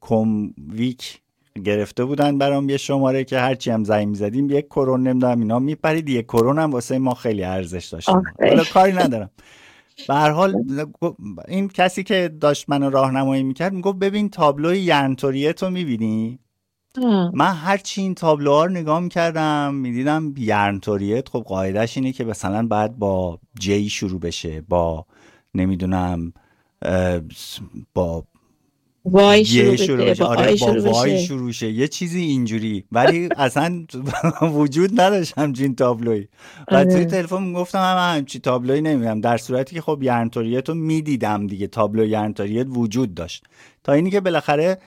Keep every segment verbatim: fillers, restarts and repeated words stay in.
کم ویک گرفته بودن برام یه شماره که هرچی هم زنگ می‌زدیم یک کرون نمیدونم اینا میپرید، یک کرون هم واسه ما خیلی ارزش داشت. حالا کاری ندارم. به هر حال این کسی که داشت منو راهنمایی میکرد میگفت ببین تابلوی ینطوریت رو میبینی؟ من هرچی این تابلوها رو نگاه میکردم میدیدم ینطوریت خب قاعدش اینه که مثلا باید با جی شروع بشه، با نمیدونم با وای شروع بشه، شروع بشه. با آره آی با شروع وای بشه. شروع شه، یه چیزی اینجوری، ولی اصلا وجود نداشت همچین تابلویی. و توی تلفن میگفتم هم همچین تابلویی نمیدم، در صورتی که خب ینطوریت رو میدیدم دیگه، تابلو ینطوریت وجود داشت. تا اینی که بالاخره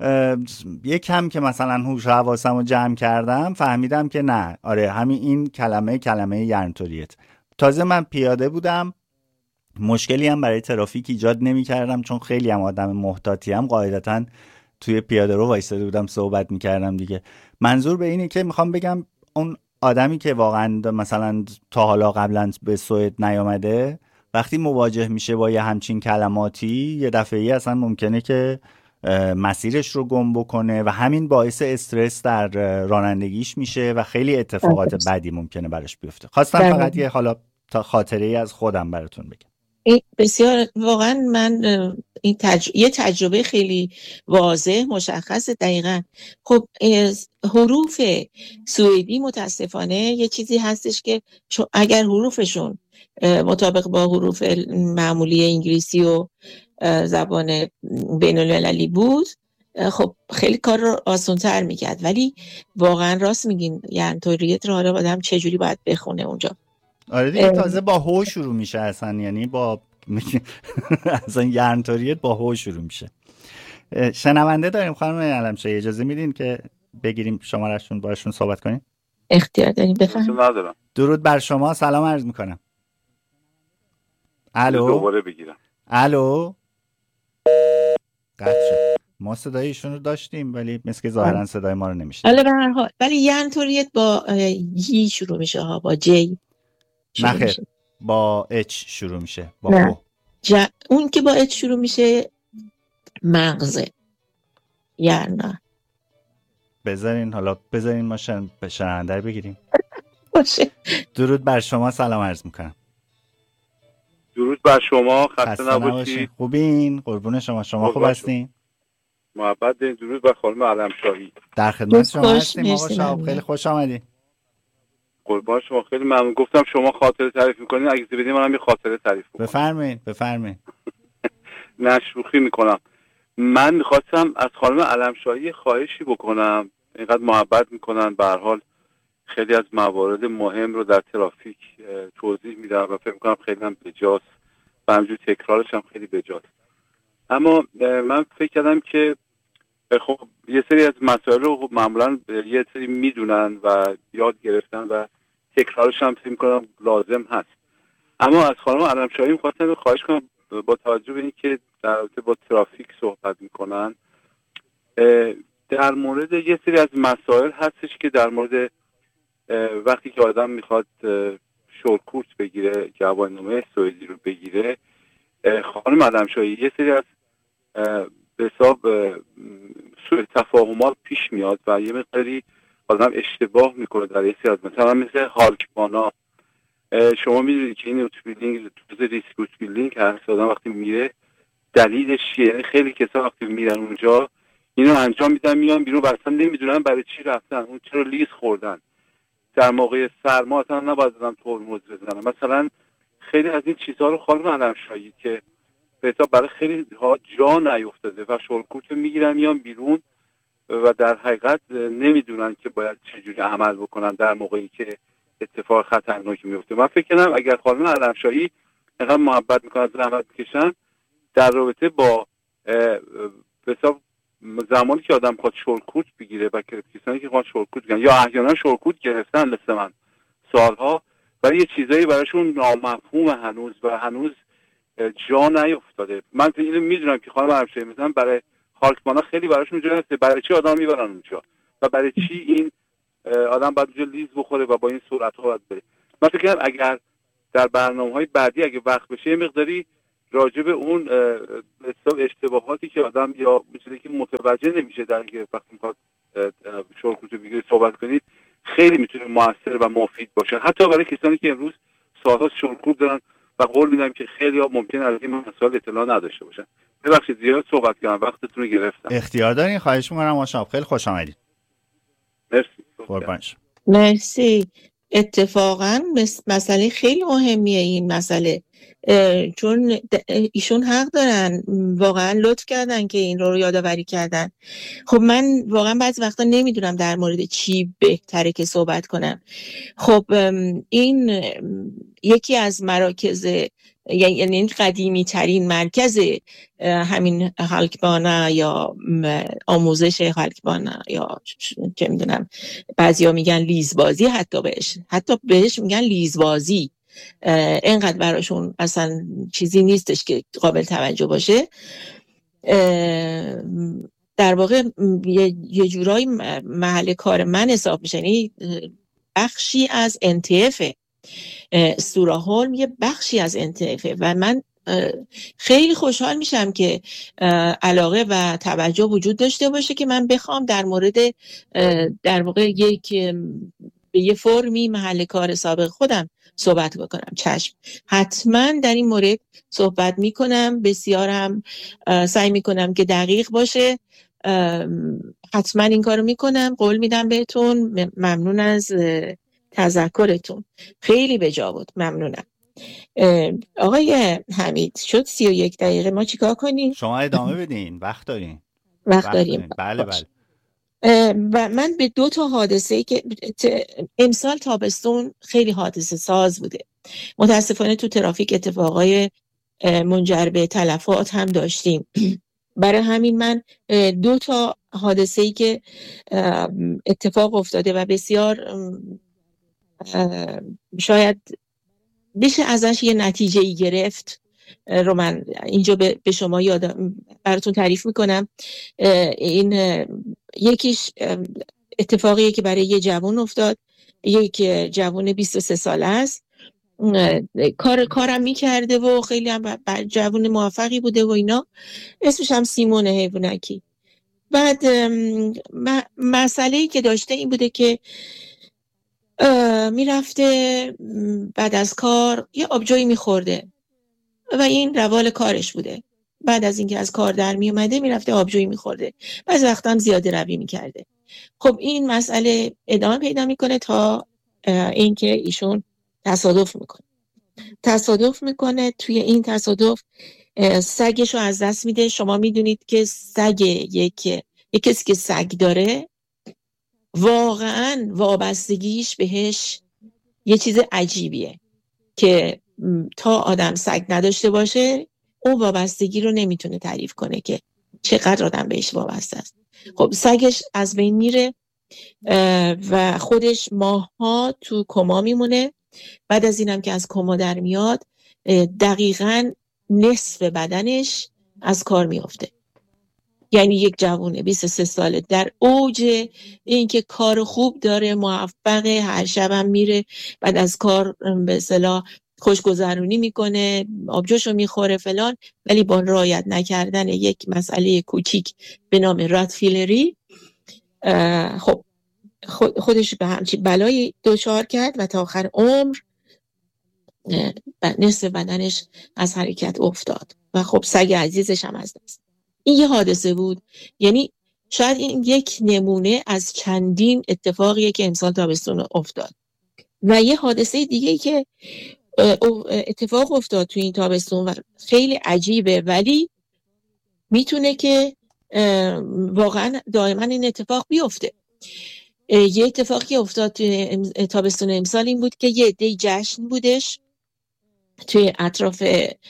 یک کم که مثلا هوش و حواسم رو جمع کردم فهمیدم که نه، آره همین این کلمه کلمه ینطوریت. تازه من پیاده بودم، مشکلی هم برای ترافیک ایجاد نمی کردم چون خیلی هم آدم محتاطی هم، قاعدتاً توی پیاده رو وایساده بودم صحبت می کردم دیگه. منظور به اینه که میخوام بگم اون آدمی که واقعا مثلا تا حالا قبلا به سوئد نیامده وقتی مواجه میشه با یه همچین کلماتی یه دفعه‌ای اصلا ممکنه که مسیرش رو گم بکنه و همین باعث استرس در رانندگیش میشه و خیلی اتفاقات بدی ممکنه براش بیفته. خواستم فقط یه حالا تا خاطره ای از خودم براتون بگم. بسیار واقعا من این تج... یه تجربه خیلی واضح مشخص دقیقا. خب حروف سوئدی متاسفانه یه چیزی هستش که اگر حروفشون مطابق با حروف معمولی انگلیسی و زبان بین المللی بود خب خیلی کار رو آسان‌تر میکرد، ولی واقعا راست میگین ینطوریت رو حالا آدم چجوری باید بخونه اونجا. آره دیگه تازه با هو شروع میشه اصلا، یعنی با اصلا ینطوریت با هو شروع میشه. شنونده داریم خانم علمشاهی، اجازه میدین که بگیریم شمارهشون باشون صحبت کنیم؟ اختیار داریم، بفهم. ندارم. درود بر شما، سلام عرض میکنم. الو دوباره بگیرم. الو قطع شد. ما صدایشون رو داشتیم ولی مثل که ظاهرا صدای ما رو نمیشنید. حالا به هر حال ولی ینطوریت با یی شروع میشه ها، با جی شروع نخیر میشه. با اچ شروع میشه، با نه. هو. ج... اون که با اچ شروع میشه مغزه، یعنی نه. بذارین حالا بذارین ما شن... شنونده رو بگیریم. باشه. درود بر شما، سلام عرض میکنم. درود بر شما، خسته نباشید. خوبین؟ قربون شما، شما خوب هستین؟ محبت دارین. درود بر خانم علمشاهی. در خدمت شما هستیم آقا شهاب، خیلی خوش آمدید. قربان شما، خیلی ممنون. گفتم شما خاطره تعریف میکنین، اگه بدین منم یه خاطره تعریف کنم. بفرمایید بفرمایید. نه شوخی میکنم. من میخواستم از خانم علمشاهی خواهشی بکنم، اینقدر محبت میکنن، به هر حال خیلی از موارد مهم رو در ترافیک توضیح میدن و فکر میکنم خیلی هم بجاست و همجور تکرارش هم خیلی بجاست. اما من فکر کردم که خب یه سری از مسائل رو معمولا یه سری میدونن و یاد گرفتن و تکرارش هم فکر میکنم لازم هست. اما از خانم علمشاهی میخواستم خواهش کنم با توجه به این که در رابطه با ترافیک صحبت میکنن، در مورد یه سری از مسائل هستش که در مورد وقتی که آدم میخواد شورتکوت بگیره، گواهینامه سوئدی رو بگیره، خانم علمشاهی یه سری از به حساب سوء تفاهمات پیش میاد و یه مقداری آدم اشتباه میکنه در یه سری از مثلا مثل هالکبانا. شما میدونید که این اوتوبیلینگ توز ریسک اوتوبیلینگ هست، آدم وقتی میره دلیلش چیه؟ یعنی خیلی کسا وقتی میرن اونجا اینو انجام میدن میان بیرون و اصلا نمیدونن برای چی رفتن، اون چرا لیز خوردن. در موقع سرما اصلا نباید آدم ترمز بزنه. مثلا خیلی از این چیزها رو خانم علمشاهی که به حساب برای خیلی ها جا نیفتاده و شورتکوت میگیرن میان بیرون و در حقیقت نمیدونن که باید چجوری عمل بکنن در موقعی که اتفاق خطرناکی میفته. من فکر کنم اگر خانم علمشاهی اینقدر محبت میکنن، زحمت میکشن در رابطه با به حساب زمانی که آدم خواهد شورتکوت بگیره و کسانی که خواهد شورتکوت بگیرن یا احیانا شورتکوت گرفتن مثل من سالها ولی یه چیزایی براشون نامفهوم هنوز و هنوز جا نیفتاده. من اینو میدونم که خانم علمشاهی مثلا برای هالکمانا خیلی براشون جا نیفته، برای چی آدم میبرن اونجا و برای چی این آدم باید اونجا لیز بخوره و با این سرعت ها باید بره. من فکر کنم اگر در برنامه‌های بعدی اگه وقت بشه یه مقداری راجع به اون حساب اشتباهاتی که آدم یا چیزی که متوجه نمیشه در اینکه وقتی میخواد شورکوچو بگیره صحبت کنید، خیلی میتونه موثر و مفید باشه، حتی برای کسانی که امروز سال‌ها شورکوب دارن و قول میدم که خیلی ها ممکنه از این مسائل اطلاع نداشته باشن. ببخشید زیاد صحبت کردم، وقتتون رو گرفتم. اختیار دارین، خواهش می‌کنم مشتاق، خیلی خوش آمدید. مرسی. قربانش. مرسی. اتفاقا مسئله خیلی مهمیه این مسئله، چون ایشون حق دارن، واقعا لطف کردن که این رو یادآوری کردن. خب من واقعا بعضی وقتا نمیدونم در مورد چی بهتره که صحبت کنم. خب این یکی از مراکز، یعنی این قدیمی ترین مرکز همین هالکبانه یا آموزش هالکبانه یا چه میدونم، بعضیا میگن لیزبازی، حتی بهش حتی بهش میگن لیزبازی. اینقدر براشون اصلا چیزی نیستش که قابل توجه باشه. در واقع یه جورایی محل کار من حساب میشه، یعنی بخشی از ان تی اف سوراهولم، یه بخشی از ان تی اف و من خیلی خوشحال میشم که علاقه و توجه وجود داشته باشه که من بخوام در مورد در واقع یک به یه فرمی محل کار سابق خودم صحبت بکنم. چشم، حتما در این مورد صحبت میکنم، بسیارم سعی میکنم که دقیق باشه. حتما این کارو میکنم، قول میدم بهتون. ممنون از تذکرتون، خیلی به جا بود، ممنونم. آقای حمید، شد سی و یک دقیقه، ما چیکار کنیم؟ شما ادامه بدین، وقت دارین. وقت, وقت داریم. داریم. بله بله. و من به دو تا حادثه که امسال تابستون خیلی حادثه ساز بوده، متاسفانه تو ترافیک اتفاقای منجر به تلفات هم داشتیم. برای همین من دو تا حادثه‌ای که اتفاق افتاده و بسیار شاید بشه ازش یه نتیجه‌ای گرفت رو من اینجا به شما یاد براتون تعریف میکنم. این یکیش اتفاقیه که برای یه جوان افتاد، یک جوان بیست و سه ساله است، کار کارم میکرده و خیلی هم جوان موفقی بوده و اینا، اسمش هم سیمون حیوانکی. بعد مسئله‌ای که داشته این بوده که میرفته بعد از کار یه آبجویی میخورده و این روال کارش بوده. بعد از اینکه از کار در می اومده میرفته آبجویی میخورده، بعضی وقتا هم زیاده روی میکرده. خب این مسئله ادامه پیدا میکنه تا اینکه ایشون تصادف میکنه. تصادف میکنه توی این تصادف سگش رو از دست میده. شما میدونید که سگ یک یک کسی که سگ داره واقعا وابستگیش بهش یه چیز عجیبیه که تا آدم سگ نداشته باشه اون وابستگی رو نمیتونه تعریف کنه که چقدر آدم بهش وابسته است. خب سگش از بین میره و خودش ماه‌ها تو کما میمونه. بعد از اینم که از کما در میاد دقیقاً نصف بدنش از کار میفته. یعنی یک جوونه بیست و سه ساله در اوج اینکه کار خوب داره، موفقه، هر شبم میره، بعد از کار به اصطلاح خوشگذرونی میکنه، آبجوشو میخوره فلان، ولی با رعایت نکردن یک مسئله کوچیک به نام راتفیلری خب خودش به همچی بلایی دچار کرد و تا آخر عمر نصف بدنش از حرکت افتاد و خب سگ عزیزش هم از دست. این یه حادثه بود، یعنی شاید این یک نمونه از چندین اتفاقیه که امسال تابستون افتاد. و یه حادثه دیگه که اتفاق افتاد تو این تابستون و خیلی عجیبه، ولی میتونه که واقعا دائما این اتفاق بیفته. یه اتفاقی که افتاد توی تابستون امسال این بود که یه عده جشن بودش توی اطراف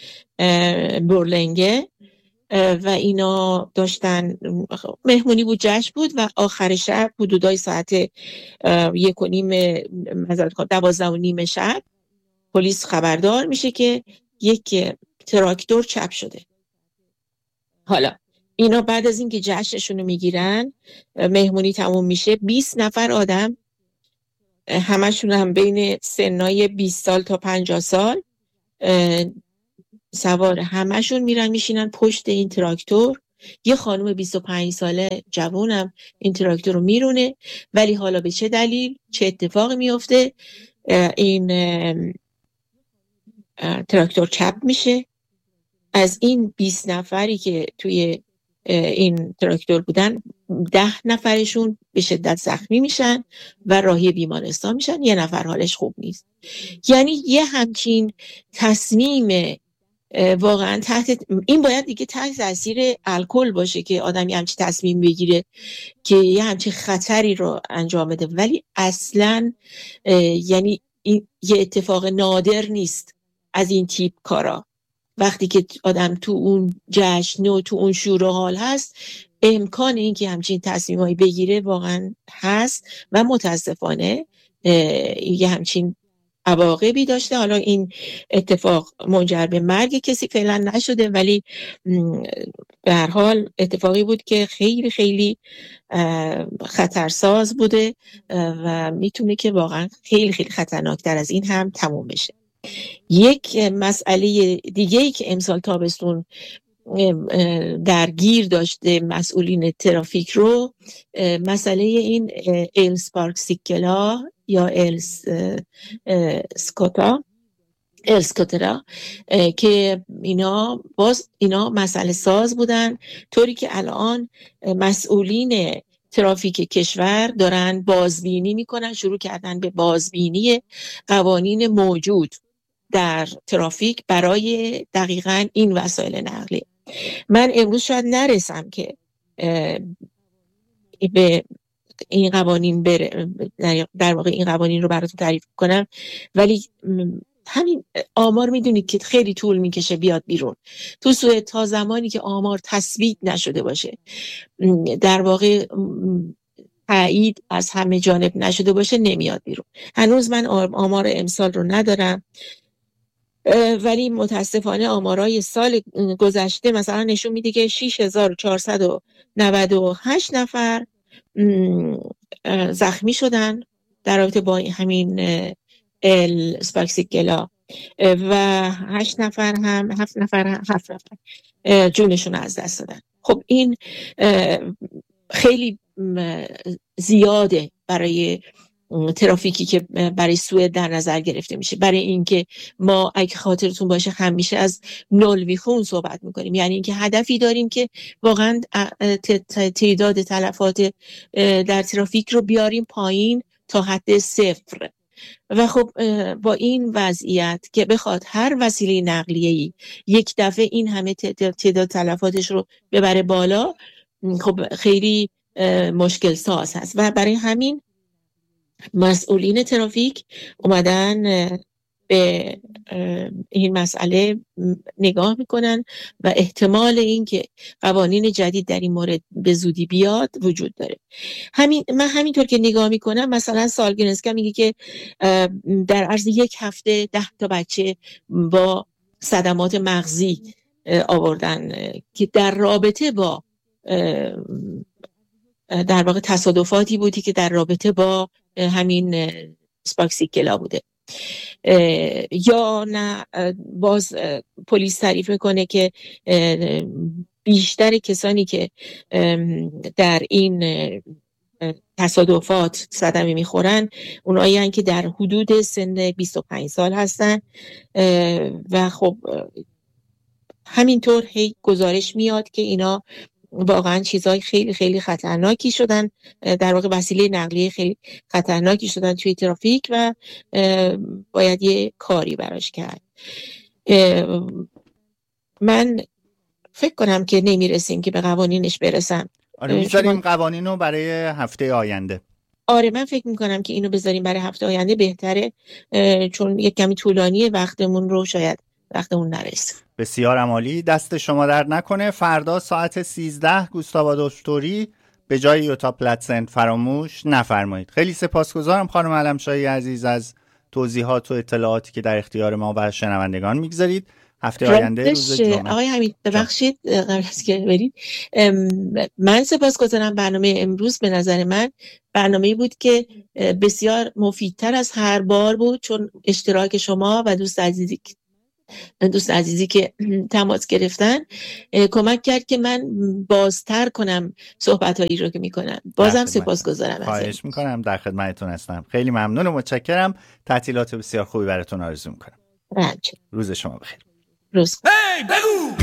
برلنگه و اینا داشتن مهمونی بود، جشن بود و آخر شب حدودای ساعت یک و نیم دوازده و نیم شب پلیس خبردار میشه که یک تراکتور چپ شده. حالا اینا بعد از اینکه جشنشون رو میگیرن، مهمونی تموم میشه، بیست نفر آدم، همشون هم بین سنای بیست سال تا پنجاه سال، سوار همشون میرن میشینن پشت این تراکتور. یه خانم بیست و پنج ساله جوونم این تراکتور رو میرونه، ولی حالا به چه دلیل، چه اتفاقی میفته؟ این تراکتور چپ میشه. از این بیست نفری که توی این تراکتور بودن، ده نفرشون به شدت زخمی میشن و راهی بیمارستان میشن، یه نفر حالش خوب نیست. یعنی یه همچین تصمیم واقعا تحت این باید دیگه تحت تاثیر الکل باشه که آدم یه همچین تصمیم بگیره که یه همچین خطری رو انجام بده، ولی اصلا یعنی این یه اتفاق نادر نیست از این تیپ کارا. وقتی که آدم تو اون جشن و تو اون شور و حال هست، امکان این که همچین تصمیمایی بگیره واقعا هست و متاسفانه یه همچین عواقبی داشته. حالا این اتفاق منجر به مرگ کسی فعلا نشده، ولی به هر حال اتفاقی بود که خیلی خیلی خطرساز بوده و میتونه که واقعا خیلی خیلی خطرناکتر از این هم تموم بشه. یک مسئله دیگه‌ای که امسال تابستون درگیر داشته مسئولین ترافیک رو، مسئله این ایلز پارک سیکلا یا ایلز سکوتا اسکاترا که اینا باز اینا مسئله ساز بودن، طوری که الان مسئولین ترافیک کشور دارن بازبینی میکنن، شروع کردن به بازبینی قوانین موجود در ترافیک برای دقیقاً این وسایل نقلیه. من امروز شاید نرسم که به این قوانین بره، در واقع این قوانین رو براتون تعریف کنم، ولی همین آمار میدونید که خیلی طول میکشه بیاد بیرون. تو سوئد تا زمانی که آمار تثبیت نشده باشه، در واقع تایید از همه جانب نشده باشه، نمیاد بیرون. هنوز من آمار امسال رو ندارم، ولی متاسفانه آمارای سال گذشته مثلا نشون میده که شش هزار و چهارصد و نود و هشت نفر زخمی شدن در رابطه با همین اسپاکسیکلا و هشت نفر هم هفت نفر هم هفت نفر جونشون از دست دادن. خب این خیلی زیاده برای ترافیکی که برای سوئد در نظر گرفته میشه. برای اینکه ما اگه خاطرتون باشه همیشه از نول ویخون صحبت میکنیم، یعنی اینکه هدفی داریم که واقعا تعداد تلفات در ترافیک رو بیاریم پایین تا حد صفر. و خب با این وضعیت که بخواد هر وسیله نقلیه‌ای یک دفعه این همه تعداد تلفاتش رو ببره بالا، خب خیلی مشکل ساز هست و برای همین مسئولین ترافیک اومدن به این مسئله نگاه میکنن و احتمال این که قوانین جدید در این مورد به زودی بیاد وجود داره. همین من همینطور که نگاه میکنم، مثلا سالگرنسکا میگه که در عرض یک هفته ده تا بچه با صدمات مغزی آوردن که در رابطه با در واقع تصادفاتی بودی که در رابطه با همین اسپاکسیکلا بوده. یا نه باز پلیس تعریف میکنه که بیشتر کسانی که در این تصادفات صدمه میخورن اونایی هستن که در حدود سن بیست و پنج سال هستن و خب همینطور هی گزارش میاد که اینا واقعا چیزای خیلی خیلی خطرناکی شدن، در واقع وسیله نقلیه خیلی خطرناکی شدن توی ترافیک و باید یه کاری براش کرد. من فکر کنم که نمیرسیم که به قوانینش برسم. آره میذاریم شما... قوانین رو برای هفته آینده. آره من فکر میکنم که اینو بذاریم برای هفته آینده بهتره، چون یک کمی طولانیه، وقتمون رو شاید وقتمون نرسه. بسیار عالی، دست شما در نکنه. فردا ساعت سیزده گوستاو آدولف به جای یوتا پلاتسنت فراموش نفرمایید. خیلی سپاسگزارم خانم علمشاهی عزیز از توضیحات و اطلاعاتی که در اختیار ما و شنوندگان میگذارید. هفته آینده روز جمعه. آقای حمید ببخشید قبل از که برید، من سپاسگزارم. برنامه امروز به نظر من برنامه‌ای بود که بسیار مفیدتر از هر بار بود، چون اشتراک شما و دوست عزیزی دوست عزیزی که تماس گرفتن کمک کرد که من بازتر کنم صحبتایی رو که میکنم. بازم سپاسگزارم. خواهش میکنم، در خدمتتون هستم. خیلی ممنون و متشکرم. تعطیلات بسیار خوبی براتون آرزو میکنم. رنج. روز شما بخیر. روز. هی بگو